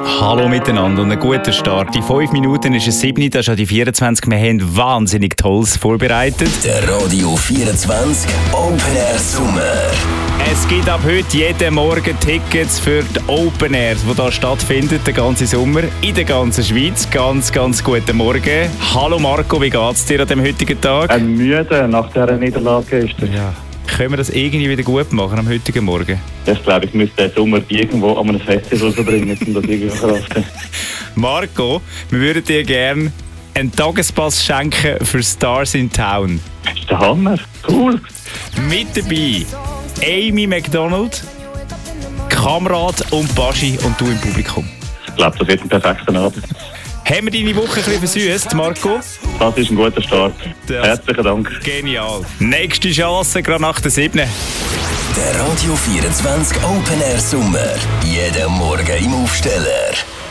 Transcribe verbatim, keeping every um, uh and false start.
Hallo miteinander und einen guten Start. Die fünf Minuten ist es sieben, das ist schon die vierundzwanzig. Wir haben wahnsinnig Tolles vorbereitet. Der Radio vierundzwanzig Open Air Sommer. Es gibt ab heute jeden Morgen Tickets für die Open Airs, die hier stattfinden, den ganzen Sommer, in der ganzen Schweiz. Ganz, ganz guten Morgen. Hallo Marco, wie geht's dir an dem heutigen Tag? Ein müde nach dieser Niederlage gestern. Ja. Können wir das irgendwie wieder gut machen am heutigen Morgen? Das glaube ich, müsste der Sommer irgendwo an einem Festival verbringen, um das irgendwie zu verkraften. Marco, wir würden dir gerne einen Tagespass schenken für Stars in Town. Das ist der Hammer. Cool. Mit dabei Amy McDonald, Kamrat und Baschi und du im Publikum. Ich glaube, das wird ein perfekter Abend. Haben wir deine Woche ein bisschen versüßt, Marco? Das ist ein guter Start. Das Herzlichen Dank. Genial. Nächste Chance, gerade nach der sieben. Der Radio vierundzwanzig Open Air Sommer. Jeden Morgen im Aufsteller.